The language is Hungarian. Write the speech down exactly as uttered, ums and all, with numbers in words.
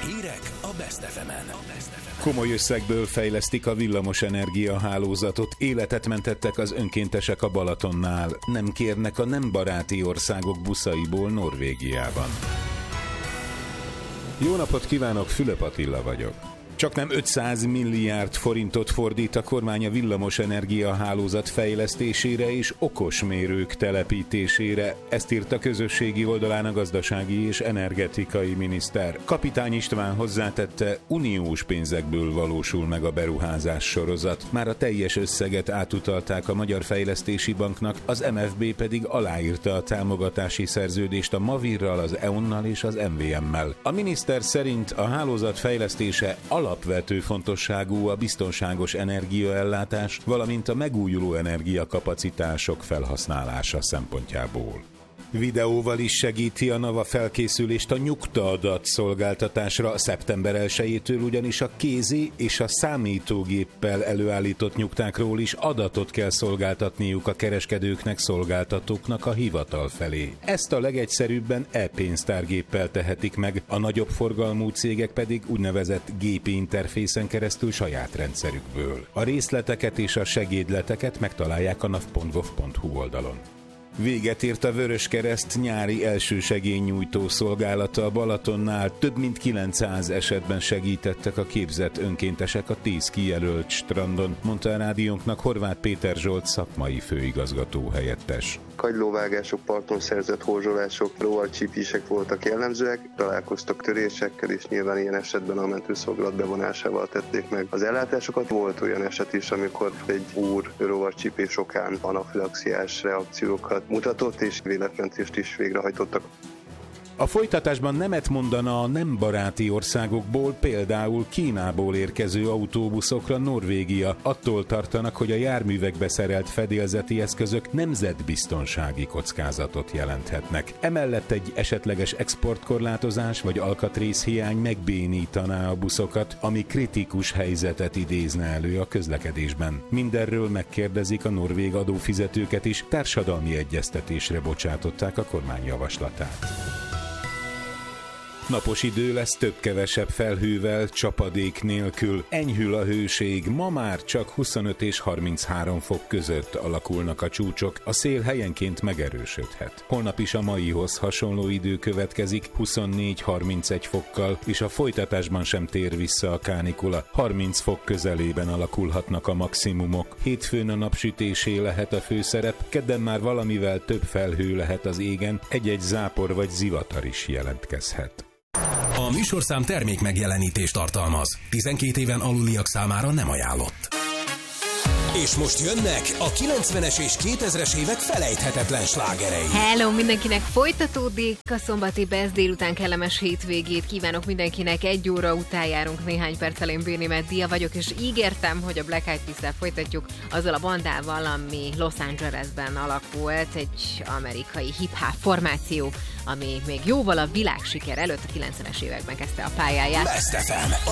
Hírek a Best ef emen. Komoly összegből fejlesztik a villamosenergia hálózatot, életet mentettek az önkéntesek a Balatonnál, nem kérnek a nem baráti országok buszaiból Norvégiában. Jó napot kívánok, Fülöp Attila vagyok. Csaknem ötszáz milliárd forintot fordít a kormány a villamosenergia hálózat fejlesztésére és okosmérők telepítésére. Ezt írt a közösségi oldalán a gazdasági és energetikai miniszter. Kapitány István hozzátette, uniós pénzekből valósul meg a beruházás sorozat. Már a teljes összeget átutalták a Magyar Fejlesztési Banknak, az em ef bé pedig aláírta a támogatási szerződést a Mavirral, az é o-nnal és az em vé em-mel. A miniszter szerint a hálózat fejlesztése alapvető fontosságú a biztonságos energiaellátás, valamint a megújuló energiakapacitások felhasználása szempontjából. Videóval is segíti a NAVA felkészülést a nyugtaadat szolgáltatásra. Szeptember elsejétől ugyanis a kézi és a számítógéppel előállított nyugtákról is adatot kell szolgáltatniuk a kereskedőknek, szolgáltatóknak a hivatal felé. Ezt a legegyszerűbben e-pénztárgéppel tehetik meg, a nagyobb forgalmú cégek pedig úgynevezett gépi interfészen keresztül saját rendszerükből. A részleteket és a segédleteket megtalálják a nav pont gov pont hu oldalon. Véget ért a Vöröskereszt nyári elsősegélynyújtó szolgálata a Balatonnál. Több mint kilencszáz esetben segítettek a képzett önkéntesek a tíz kijelölt strandon, mondta a rádiónknak Horváth Péter Zsolt szakmai főigazgató helyettes. Kagylóvágások, parton szerzett horzsolások, rovarcsípések voltak jellemzőek, találkoztak törésekkel, és nyilván ilyen esetben a mentőszolgálat bevonásával tették meg az ellátásokat. Volt olyan eset is, amikor egy úr rovarcsípés okán anafilaxiás reakciókat mutatott, és életmentést is végrehajtottak. A folytatásban nemet mondana a nem baráti országokból, például Kínából érkező autóbuszokra Norvégia. Attól tartanak, hogy a járművekbe szerelt fedélzeti eszközök nemzetbiztonsági kockázatot jelenthetnek. Emellett egy esetleges exportkorlátozás vagy alkatrészhiány megbénítaná a buszokat, ami kritikus helyzetet idézne elő a közlekedésben. Mindenről megkérdezik a norvég adófizetőket is, társadalmi egyeztetésre bocsátották a kormány javaslatát. Napos idő lesz, több-kevesebb felhővel, csapadék nélkül. Enyhül a hőség, ma már csak huszonöt és harminchárom fok között alakulnak a csúcsok, a szél helyenként megerősödhet. Holnap is a maihoz hasonló idő következik, huszonnégy-harmincegy fokkal, és a folytatásban sem tér vissza a kánikula. harminc fok közelében alakulhatnak a maximumok. Hétfőn a napsütésé lehet a főszerep, kedden már valamivel több felhő lehet az égen, egy-egy zápor vagy zivatar is jelentkezhet. A műsorszám termék megjelenítést tartalmaz. tizenkét éven aluliak számára nem ajánlott. És most jönnek a kilencvenes és kétezres évek felejthetetlen slágerei. Hello, mindenkinek folytatódik a szombati Best, délután kellemes hétvégét kívánok mindenkinek. Egy óra után járunk néhány perccel, én Béni Meddia vagyok, és ígértem, hogy a Black Eyed Peas-szel folytatjuk azzal a bandával, ami Los Angelesben alakult, egy amerikai hip-hop formáció, ami még jóval a világsiker előtt a kilencvenes években kezdte a pályáját. Best ef em, a